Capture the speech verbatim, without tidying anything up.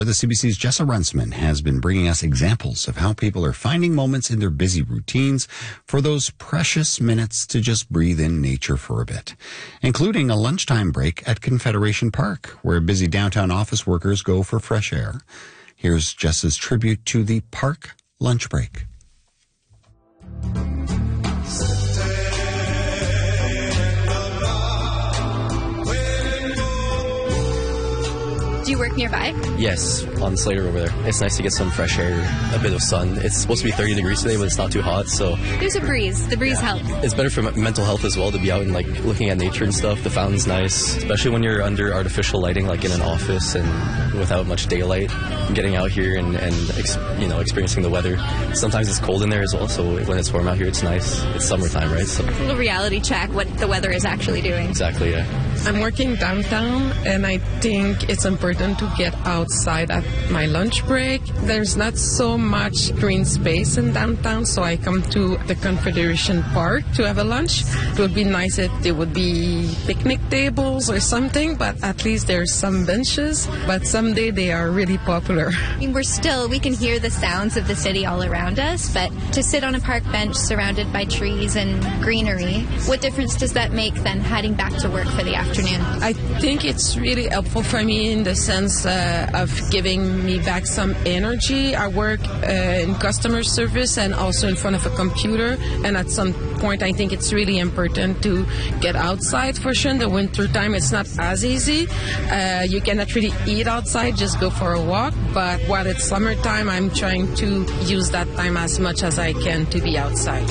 The C B C's Jessa Runsman has been bringing us examples of how people are finding moments in their busy routines for those precious minutes to just breathe in nature for a bit, including a lunchtime break at Confederation Park, where busy downtown office workers go for fresh air. Here's Jessa's tribute to the park lunch break. Do you work nearby? Yes, on Slater over there. It's nice to get some fresh air, a bit of sun. It's supposed to be thirty degrees today, but it's not too hot, so... There's a breeze. The breeze yeah. helps. It's better for mental health as well to be out and, like, looking at nature and stuff. The fountain's nice, especially when you're under artificial lighting, like in an office and without much daylight. Getting out here and, and ex- you know, experiencing the weather. Sometimes it's cold in there as well, so when it's warm out here, it's nice. It's summertime, right? So... It's a little reality check what the weather is actually doing. Exactly, yeah. I'm working downtown, and I think it's important to get outside at my lunch break. There's not so much green space in downtown, so I come to the Confederation Park to have a lunch. It would be nice if there would be picnic tables or something, but at least there's some benches. But someday they are really popular. I mean, we're still, we can hear the sounds of the city all around us, but to sit on a park bench surrounded by trees and greenery, what difference does that make then heading back to work for the afternoon? I think it's really helpful for me in the sense uh, of giving me back some energy. I work uh, in customer service and also in front of a computer, and at some point I think it's really important to get outside. For sure in the winter time it's not as easy. Uh, you cannot really eat outside, just go for a walk, but while it's summertime I'm trying to use that time as much as I can to be outside.